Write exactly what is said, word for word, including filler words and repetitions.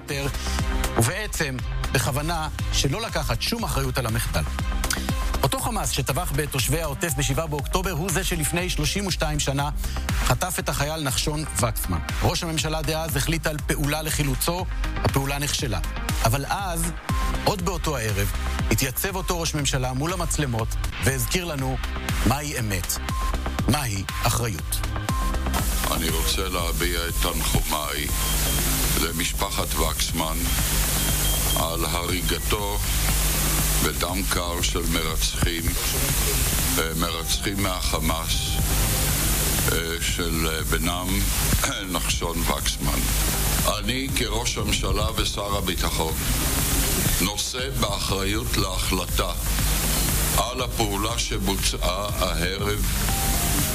יותר, ובעצם בכוונה שלא לקחת שום אחריות על המחדל. אותו חמאס שטבח בתושבי העוטף בשבעה באוקטובר הוא זה שלפני שלושים ושתיים שנה חטף את החייל נחשון וקסמן. ראש הממשלה דאז החליט על פעולה לחילוצו, הפעולה נכשלה. אבל אז, עוד באותו הערב, התייצב אותו ראש ממשלה מול המצלמות והזכיר לנו מהי אמת, מהי אחריות. אני רוצה להביע את תנחומיי למשפחת וקסמן על הריגתו בדם קר של מרצחים, מרצחים מהחמאס של בנם נחשון וקסמן. אני כראש הממשלה ושר הביטחון נושא באחריות להחלטה על הפעולה שבוצעה הערב